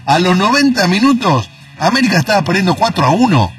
A los 90 minutos, América estaba perdiendo 4-1.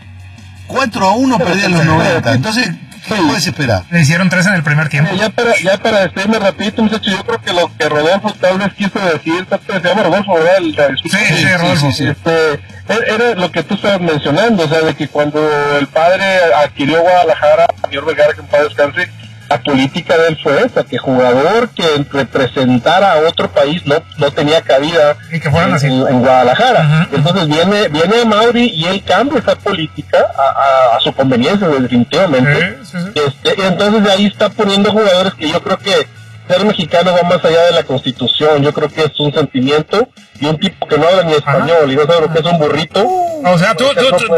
4-1 perdía en los 90. Entonces, ¿qué puedes esperar? Le hicieron 3 en el primer tiempo. Ya para despedirme rapidito, muchachos, yo creo que lo que Rodolfo tal vez quiso decir, se llama Rodolfo, ¿verdad? Sí, Rodolfo. Sí. Era lo que tú estabas mencionando, o sea, de que cuando el padre adquirió Guadalajara, señor Vergara, que en paz descanse, la política de él fue esa, que jugador que representara a otro país no tenía cabida y que fueran así en Guadalajara. Uh-huh. Entonces viene Mauri y él cambia esa política a su conveniencia, definitivamente. Sí. Y entonces de ahí está poniendo jugadores que yo creo que ser mexicano va más allá de la Constitución. Yo creo que es un sentimiento y un tipo que no habla ni español y no sabe lo que es un burrito. O sea, tú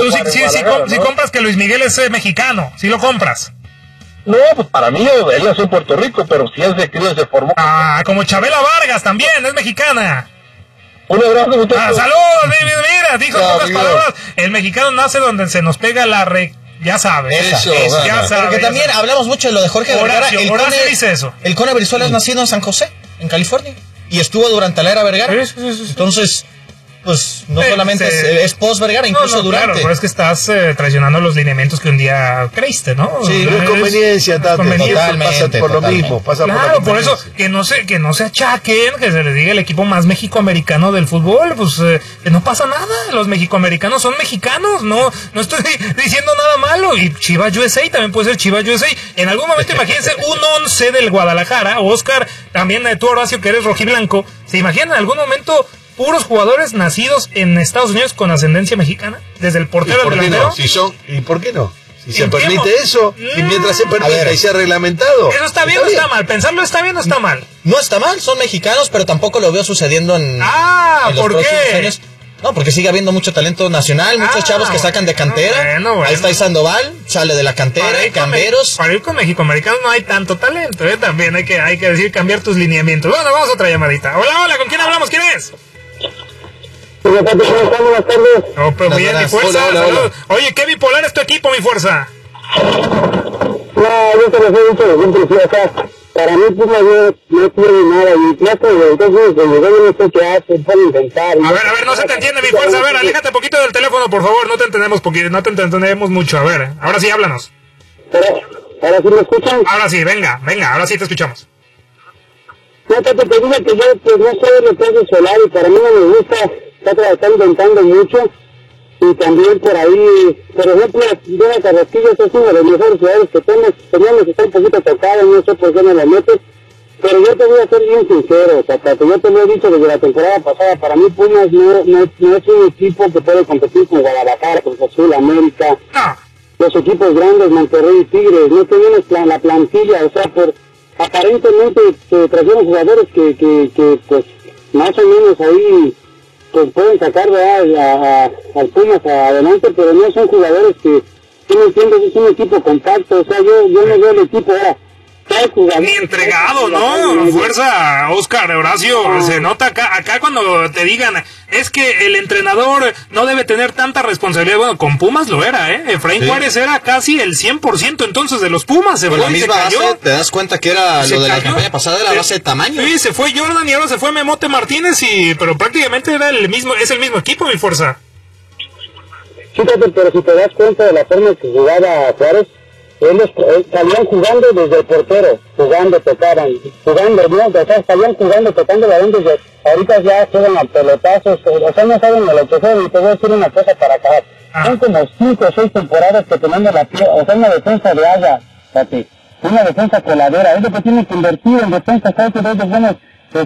sí compras que Luis Miguel es mexicano, sí lo compras. No, pues para mí, él nació en Puerto Rico, pero si él se crió, se formó. Como Chabela Vargas también, es mexicana. Un abrazo, muchachos. Saludos, mira, dijo pocas palabras. El mexicano nace donde se nos pega ya sabes. Ya sabes. Porque también hablamos mucho de lo de Jorge Vergara. Horacio dice eso. El Cone Brizuela es nacido en San José, en California, y estuvo durante la era Vergara. Sí. Entonces, pues no solamente es post Vergara, incluso durante. Claro, pero es que estás traicionando los lineamientos que un día creíste, ¿no? Sí, no es conveniencia, pasa por lo mismo. Claro, por eso que no se achaquen, que se les diga el equipo más mexicoamericano del fútbol, pues que no pasa nada, los mexicoamericanos son mexicanos, no estoy diciendo nada malo, y Chivas USA también puede ser Chivas USA. En algún momento imagínense un 11 del Guadalajara, Oscar, también tú Horacio que eres rojiblanco, ¿se imaginan en algún momento puros jugadores nacidos en Estados Unidos con ascendencia mexicana? Desde el portero al delantero. ¿Y por qué no? Si se permite eso, y mientras se permita y sea reglamentado. ¿Eso está bien o está mal? ¿Pensarlo está bien o está mal? No está mal, son mexicanos, pero tampoco lo veo sucediendo en los ¿por próximos qué? años. No, porque sigue habiendo mucho talento nacional, muchos chavos que sacan de cantera. Bueno. Ahí está Sandoval, sale de la cantera, Camberos. Para ir con mexicoamericanos no hay tanto talento, también hay que decir cambiar tus lineamientos. Bueno, vamos a otra llamadita. Hola, ¿con quién hablamos? ¿Quién es? Buenas tardes. No, pero muy bien, mi fuerza. Hola. Oye, ¿qué bipolar es tu equipo, mi fuerza? No, yo te lo he dicho de siempre, sí, acá. Para mí, pues, no pierde nada. Y plato, entonces, no sé qué hace, puede inventar. A ver, no se te entiende, mi fuerza. A ver, aléjate un poquito del teléfono, por favor. No te entendemos mucho. A ver, ahora sí, háblanos. ¿Ahora sí me escuchan? Ahora sí, venga, ahora sí te escuchamos. No, te digo que yo, pues, no sé lo que hace Solari. Para mí no me gusta. Está inventando mucho. Y también por ahí, por ejemplo, Diego Carrasquillo es uno de los mejores jugadores que teníamos, está un poquito tocado, no sé por qué no lo metes, pero yo te voy a ser bien sincero, Tata, que yo te lo he dicho desde la temporada pasada, para mí Pumas no es un equipo que puede competir con Guadalajara, Cruz Azul, América, los equipos grandes, Monterrey y Tigres, no tenemos la plantilla, o sea, aparentemente trajeron jugadores que pues más o menos ahí pues pueden sacar al Pumas adelante, pero no son jugadores que, tú me entiendes, es un equipo compacto, o sea, yo no veo el equipo ahora. Ni entregado, ¿no? Fuerza, Oscar, Horacio, se nota acá cuando te digan, es que el entrenador no debe tener tanta responsabilidad. Bueno, con Pumas lo era, Efraín Juárez era casi el 100% entonces de los Pumas. Con la misma base, te das cuenta que era lo de la campaña pasada, era base de tamaño. Sí, se fue Jordan y ahora se fue Memote Martínez, pero prácticamente es el mismo equipo, mi fuerza. Fíjate, pero si te das cuenta de la forma que jugaba Juárez, ellos salían jugando desde el portero, tocaban, ¿no? O sea, salían tocando balón desde, ahorita ya juegan a pelotazos, o sea, no saben lo que juegan, y te voy a decir una cosa para acabar. Son como 5 o 6 temporadas que tenemos una defensa de Haya, Pati, una defensa coladera, es lo que tiene que invertir en defensa, ¿sabes? Dos buenos,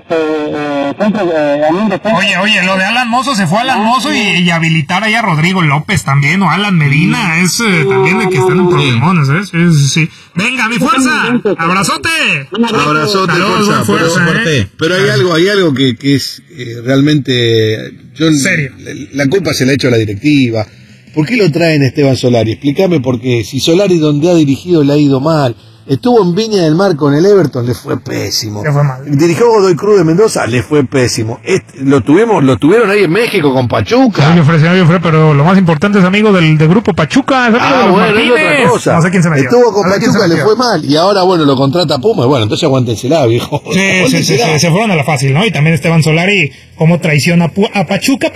Oye, lo de Alan Mozo, se fue Alan Mozo y habilitar ahí a Rodrigo López también, o Alan Medina, es también de que están en problemones, sí. Venga, mi fuerza, abrazote. Abrazote, fuerza. Pero hay algo que es realmente, serio. La culpa se la ha hecho a la directiva. ¿Por qué lo traen Esteban Solari? Explícame por qué. Si Solari donde ha dirigido le ha ido mal. Estuvo en Viña del Mar con el Everton, le fue pésimo. Le fue mal. Dirigió Godoy Cruz de Mendoza, le fue pésimo. Lo tuvieron ahí en México con Pachuca. No ofreció, pero lo más importante es amigo del grupo Pachuca, es amigo de los Martínez. Otra cosa. No sé quién se metió. Estuvo con Pachuca, le fue mal. Y ahora, lo contrata Puma. Bueno, entonces aguántensela, viejo. Sí, se fueron a la fácil, ¿no? Y también Esteban Solari, cómo traiciona a Pachuca.